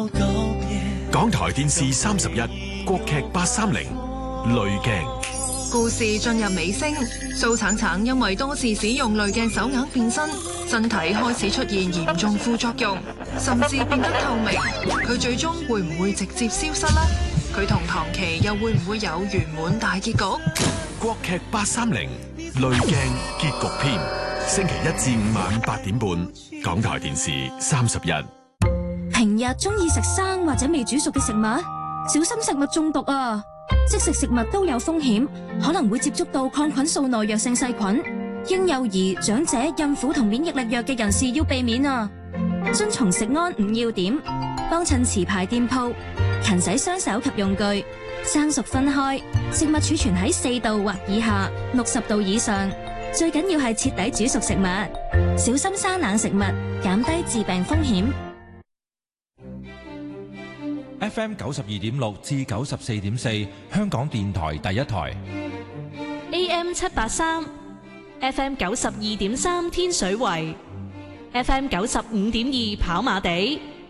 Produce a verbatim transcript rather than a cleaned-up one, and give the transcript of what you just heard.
告別。 港台電視三十一，國劇八三零，濾鏡。 故事進入尾聲，蘇橙橙因為多次使用濾鏡手鐲變身，身體開始出現嚴重副作用，甚至變得透明。佢最終會唔會直接消失呢？佢同唐琪又會唔會有圓滿大結局？ 國劇八三零，濾鏡結局篇，星期一至五晚八點半，港台電視三十一。 平日中意食生或者未煮熟嘅食物，小心食物中毒啊！即食食物都有風險，可能會接觸到抗菌素耐藥性細菌。嬰幼兒、長者、孕婦同免疫力弱嘅人士要避免啊！遵從食安五要點，幫襯持牌店鋪，勤洗雙手及用具，生熟分開，食物儲存喺四度或以下，六十度以上。最緊要係徹底煮熟食物，小心生冷食物，減低致病風險。 F M 九十二點六至九十四點四，香港電台第一台。 A M 七八三，F M 九十二點三天水圍，F M 九十五點二跑馬地。